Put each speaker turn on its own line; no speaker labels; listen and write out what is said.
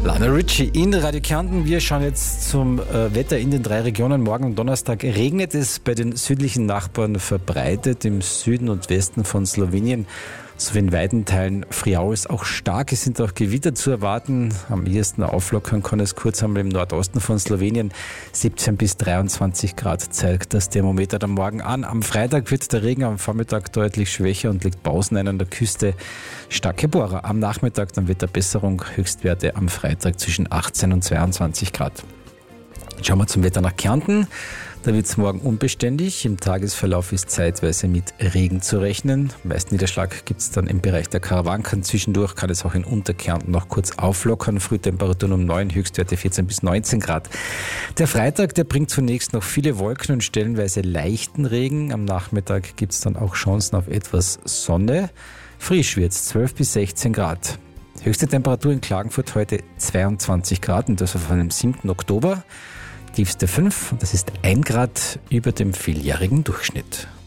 Lionel Richie in Radio Kärnten. Wir schauen jetzt zum Wetter in den 3 Regionen. Morgen am Donnerstag regnet es bei den südlichen Nachbarn verbreitet. Im Süden und Westen von Slowenien sowie in weiten Teilen Friauls auch starke sind auch Gewitter zu erwarten. Am ehesten auflockern kann es kurz einmal im Nordosten von Slowenien. 17 bis 23 Grad zeigt das Thermometer am Morgen an. Am Freitag wird der Regen am Vormittag deutlich schwächer und legt Pausen ein an der Küste. Starke Bohrer am Nachmittag, dann Wetterbesserung. Höchstwerte am Freitag zwischen 18 und 22 Grad. Schauen wir zum Wetter nach Kärnten. Da wird es morgen unbeständig. Im Tagesverlauf ist zeitweise mit Regen zu rechnen. Meist Niederschlag gibt es dann im Bereich der Karawanken. Zwischendurch kann es auch in Unterkärnten noch kurz auflockern. Frühtemperaturen um 9, Höchstwerte 14 bis 19 Grad. Der Freitag, der bringt zunächst noch viele Wolken und stellenweise leichten Regen. Am Nachmittag gibt es dann auch Chancen auf etwas Sonne. Frisch wird es 12 bis 16 Grad. Höchste Temperatur in Klagenfurt heute 22 Grad und das auf einem 7. Oktober. Tiefste 5, das ist 1 Grad über dem vieljährigen Durchschnitt.